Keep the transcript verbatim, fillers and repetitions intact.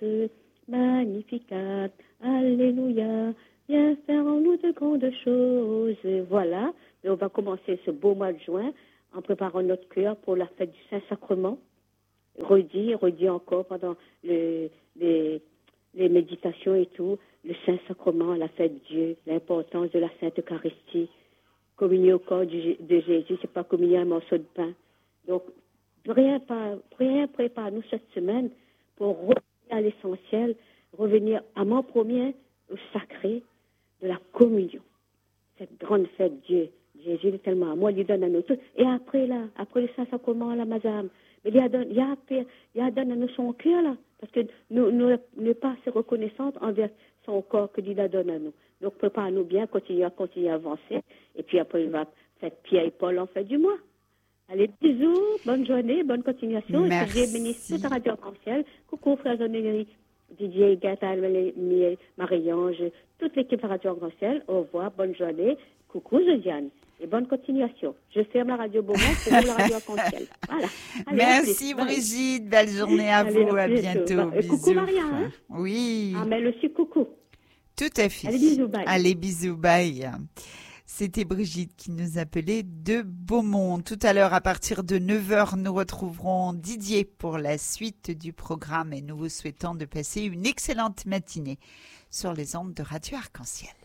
Magnificat, Alléluia, viens faire en nous de grandes choses. Voilà, et on va commencer ce beau mois de juin en préparant notre cœur pour la fête du Saint-Sacrement. Redit, redit encore pendant le, les, les méditations et tout, le Saint-Sacrement, la fête de Dieu, l'importance de la Sainte Eucharistie. Communier au corps de Jésus, c'est pas communier un morceau de pain. Donc, priez par nous cette semaine pour revenir à l'essentiel, revenir à mon premier, au sacré de la communion. Cette grande fête de Dieu. Jésus est tellement à moi, il lui donne à nous tous. Et après, là, après le Saint-Sacrement, la Mazam, mais il y a donné, il y a, il y a donné à nous son cœur, là, parce que nous, nous, nous pas assez reconnaissante envers son corps que Dieu a donné à nous. Donc, prépare-nous bien, continue à continuer à avancer. Et puis après, il va faire Pierre et Paul en fait du mois. Allez, bisous, bonne journée, bonne continuation. Merci. Et que Dieu bénisse toute la radio arc-en-ciel. Coucou, frère Jean-Néry, Didier, Gata, Marie-Ange, toute l'équipe de la radio arc-en-ciel. Au revoir, bonne journée. Coucou, Josiane. Et bonne continuation. Je ferme la radio Beaumont pour la radio arc-en-ciel. Voilà. Allez, merci Brigitte, belle journée à Allez, vous, à bientôt. Bah, bisous. Coucou Maria. Hein? Oui. Ah, mais le suis coucou. Tout à fait. Allez, bisous, bye. Allez, bisous, bye. C'était Brigitte qui nous appelait de Beaumont. Tout à l'heure, à partir de neuf heures, nous retrouverons Didier pour la suite du programme et nous vous souhaitons de passer une excellente matinée sur les ondes de Radio Arc-en-Ciel.